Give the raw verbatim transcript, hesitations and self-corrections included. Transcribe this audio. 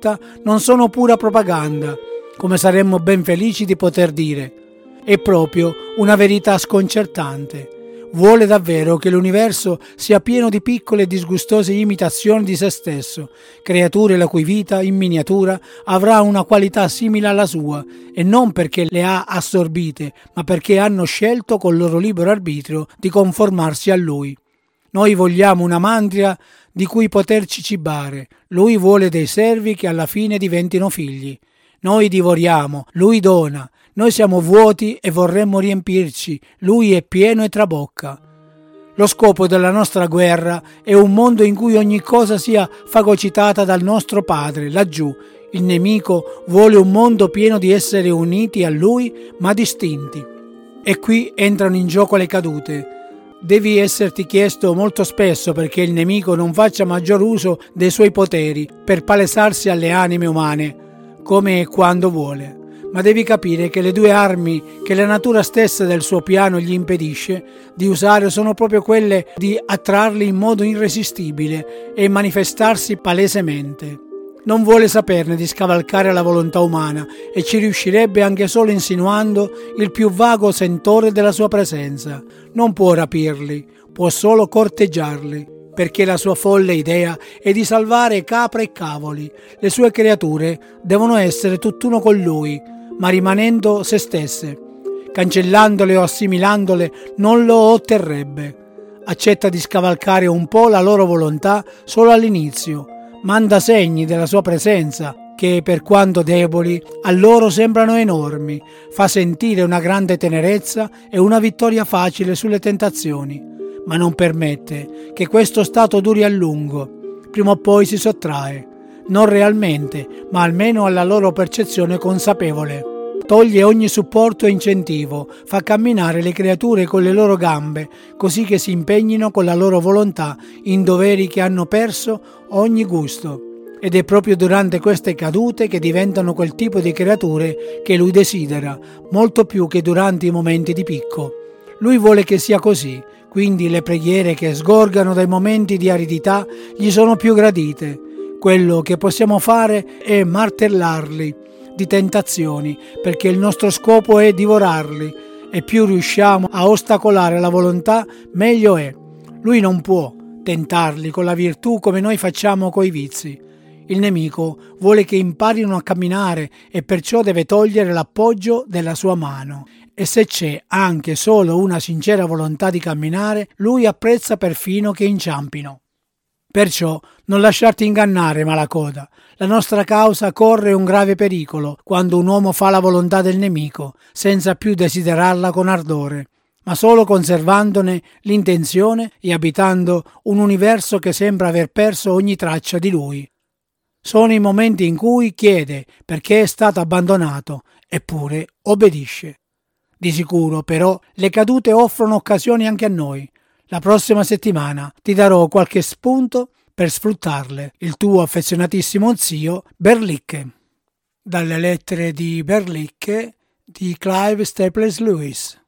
lotta non sono pura propaganda, come saremmo ben felici di poter dire. È proprio una verità sconcertante. Vuole davvero che l'universo sia pieno di piccole e disgustose imitazioni di se stesso, creature la cui vita, in miniatura, avrà una qualità simile alla sua, e non perché le ha assorbite, ma perché hanno scelto col loro libero arbitrio di conformarsi a lui. Noi vogliamo una mandria di cui poterci cibare, lui vuole dei servi che alla fine diventino figli. Noi divoriamo, lui dona. Noi siamo vuoti e vorremmo riempirci, lui è pieno e trabocca. Lo scopo della nostra guerra è un mondo in cui ogni cosa sia fagocitata dal nostro Padre, laggiù. Il nemico vuole un mondo pieno di esseri uniti a lui, ma distinti. E qui entrano in gioco le cadute. Devi esserti chiesto molto spesso perché il nemico non faccia maggior uso dei suoi poteri per palesarsi alle anime umane, come e quando vuole. Ma devi capire che le due armi che la natura stessa del suo piano gli impedisce di usare sono proprio quelle di attrarli in modo irresistibile e manifestarsi palesemente. Non vuole saperne di scavalcare la volontà umana e ci riuscirebbe anche solo insinuando il più vago sentore della sua presenza. Non può rapirli, può solo corteggiarli, perché la sua folle idea è di salvare capre e cavoli. Le sue creature devono essere tutt'uno con lui, ma rimanendo se stesse. Cancellandole o assimilandole non lo otterrebbe. Accetta di scavalcare un po' la loro volontà solo all'inizio. Manda segni della sua presenza che, per quanto deboli, a loro sembrano enormi. Fa sentire una grande tenerezza e una vittoria facile sulle tentazioni, ma non permette che questo stato duri a lungo. Prima o poi si sottrae. Non realmente, ma almeno alla loro percezione consapevole. Toglie ogni supporto e incentivo, fa camminare le creature con le loro gambe, così che si impegnino con la loro volontà in doveri che hanno perso ogni gusto. Ed è proprio durante queste cadute che diventano quel tipo di creature che lui desidera, molto più che durante i momenti di picco. Lui vuole che sia così, quindi le preghiere che sgorgano dai momenti di aridità gli sono più gradite. Quello che possiamo fare è martellarli di tentazioni, perché il nostro scopo è divorarli, e più riusciamo a ostacolare la volontà, meglio è. Lui non può tentarli con la virtù come noi facciamo coi vizi. Il nemico vuole che imparino a camminare e perciò deve togliere l'appoggio della sua mano. E se c'è anche solo una sincera volontà di camminare, lui apprezza perfino che inciampino. Perciò non lasciarti ingannare, malacoda. La nostra causa corre un grave pericolo quando un uomo fa la volontà del nemico, senza più desiderarla con ardore, ma solo conservandone l'intenzione e abitando un universo che sembra aver perso ogni traccia di lui. Sono i momenti in cui chiede perché è stato abbandonato, eppure obbedisce. Di sicuro, però, le cadute offrono occasioni anche a noi. La prossima settimana ti darò qualche spunto per sfruttarle. Il tuo affezionatissimo zio Berlicke. Dalle lettere di Berlicke di Clive Staples Lewis.